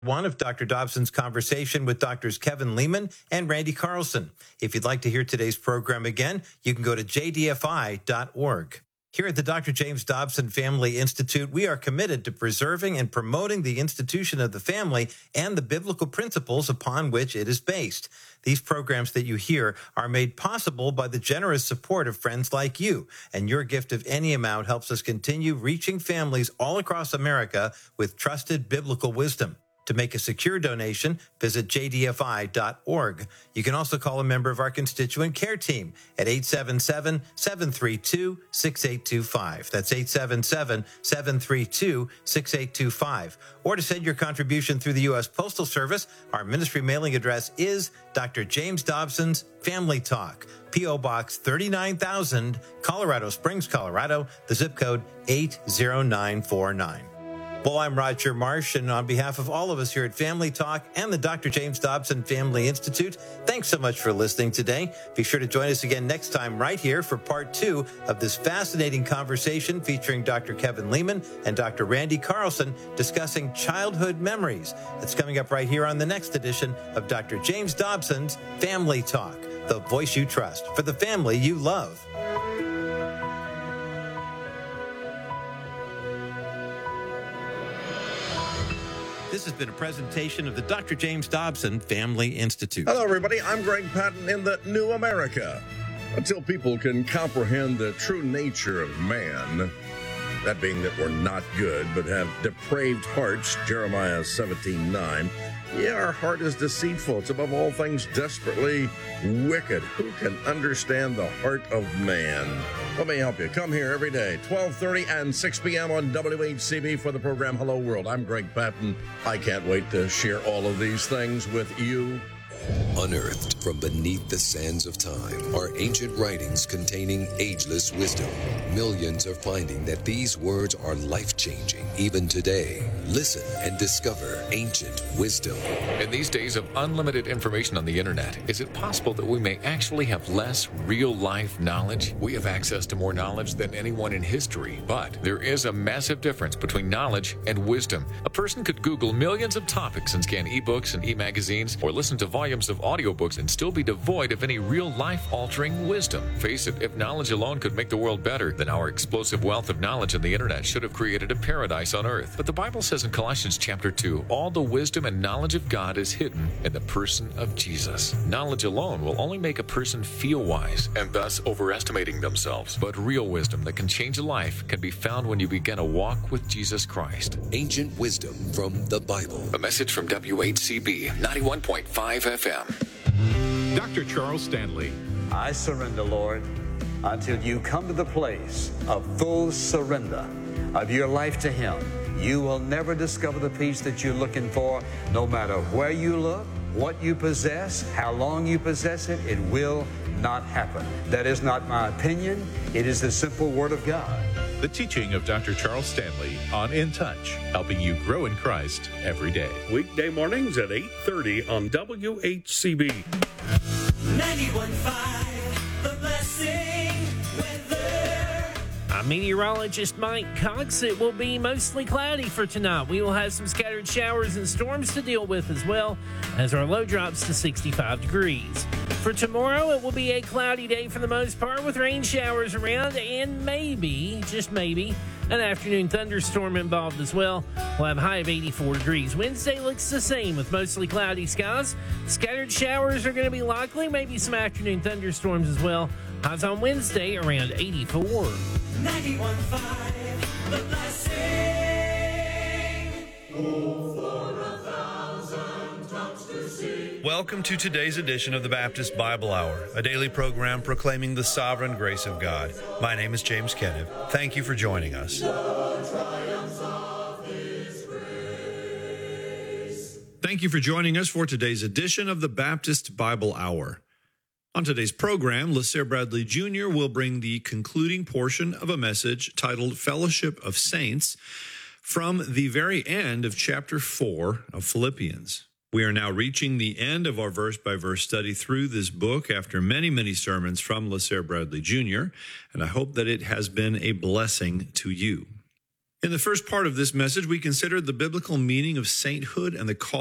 One of Dr. Dobson's conversation with Drs. Kevin Leman and Randy Carlson. If you'd like to hear today's program again, you can go to jdfi.org. Here at the Dr. James Dobson Family Institute, we are committed to preserving and promoting the institution of the family and the biblical principles upon which it is based. These programs that you hear are made possible by the generous support of friends like you, and your gift of any amount helps us continue reaching families all across America with trusted biblical wisdom. To make a secure donation, visit jdfi.org. You can also call a member of our constituent care team at 877-732-6825. That's 877-732-6825. Or to send your contribution through the U.S. Postal Service, our ministry mailing address is Dr. James Dobson's Family Talk, P.O. Box 39,000, Colorado Springs, Colorado, the zip code 80949. Well, I'm Roger Marsh, and on behalf of all of us here at Family Talk and the Dr. James Dobson Family Institute, thanks so much for listening today. Be sure to join us again next time right here for part 2 of this fascinating conversation featuring Dr. Kevin Leman and Dr. Randy Carlson discussing childhood memories. It's coming up right here on the next edition of Dr. James Dobson's Family Talk, the voice you trust for the family you love. This has been a presentation of the Dr. James Dobson Family Institute. Hello, everybody. I'm Greg Patton in the New America. Until people can comprehend the true nature of man, that being that we're not good but have depraved hearts, Jeremiah 17:9. Yeah, our heart is deceitful. It's above all things desperately wicked. Who can understand the heart of man? Let me help you. Come here every day, 12:30 and 6 p.m. on WHCB for the program Hello World. I'm Greg Patton. I can't wait to share all of these things with you. Unearthed from beneath the sands of time are ancient writings containing ageless wisdom. Millions are finding that these words are life-changing even today. Listen and discover ancient wisdom. In these days of unlimited information on the internet, is it possible that we may actually have less real-life knowledge? We have access to more knowledge than anyone in history, but there is a massive difference between knowledge and wisdom. A person could Google millions of topics and scan e-books and e-magazines or listen to volumes of audiobooks and still be devoid of any real life-altering wisdom. Face it, if knowledge alone could make the world better, then our explosive wealth of knowledge on the internet should have created a paradise on earth. But the Bible says in Colossians chapter 2, all the wisdom and knowledge of God is hidden in the person of Jesus. Knowledge alone will only make a person feel wise and thus overestimating themselves. But real wisdom that can change a life can be found when you begin a walk with Jesus Christ. Ancient wisdom from the Bible. A message from WHCB 91.5 FM. Dr. Charles Stanley. I surrender, Lord, until you come to the place of full surrender of your life to Him. You will never discover the peace that you're looking for, no matter where you look, what you possess, how long you possess it. It will not happen. That is not my opinion. It is the simple Word of God. The teaching of Dr. Charles Stanley on In Touch, helping you grow in Christ every day. Weekday mornings at 8:30 on WHCB. 91.5, The Blessing Weather. I'm meteorologist Mike Cox. It will be mostly cloudy for tonight. We will have some scattered showers and storms to deal with as well as our low drops to 65 degrees. For tomorrow, it will be a cloudy day for the most part with rain showers around and maybe, just maybe, an afternoon thunderstorm involved as well. We'll have a high of 84 degrees. Wednesday looks the same with mostly cloudy skies. Scattered showers are going to be likely, maybe some afternoon thunderstorms as well. Highs on Wednesday around 84. 91.5, The Blessing. Oh, for 1,000 tongues to sing. Welcome to today's edition of the Baptist Bible Hour, a daily program proclaiming the sovereign grace of God. My name is James Kenneth. Thank you for joining us. Thank you for joining us for today's edition of the Baptist Bible Hour. On today's program, LaSare Bradley Jr. will bring the concluding portion of a message titled Fellowship of Saints from the very end of chapter 4 of Philippians. We are now reaching the end of our verse-by-verse study through this book after many, many sermons from LaSare Bradley Jr., and I hope that it has been a blessing to you. In the first part of this message, we considered the biblical meaning of sainthood and the call